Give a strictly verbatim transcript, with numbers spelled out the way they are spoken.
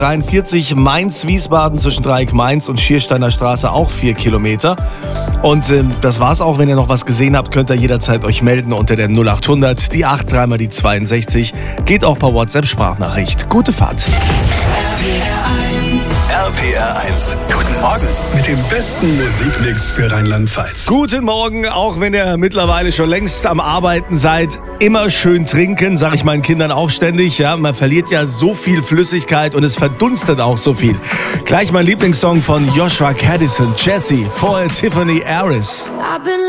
dreiundvierzig Mainz-Wiesbaden zwischen Dreieck-Mainz und Schiersteiner Straße auch vier Kilometer. Und ähm, das war's auch. Wenn ihr noch was gesehen habt, könnt ihr jederzeit euch melden unter der null acht hundert, die acht dreimal die zweiundsechzig. Geht auch per WhatsApp-Sprachnachricht. Gute Fahrt. R P R eins. Guten Morgen mit dem besten Musikmix für Rheinland-Pfalz. Guten Morgen, auch wenn ihr mittlerweile schon längst am Arbeiten seid. Immer schön trinken, sage ich meinen Kindern auch ständig. Ja, man verliert ja so viel Flüssigkeit und es verdunstet auch so viel. Gleich mein Lieblingssong von Joshua Caddison, Jessie, vorher Tiffany Harris.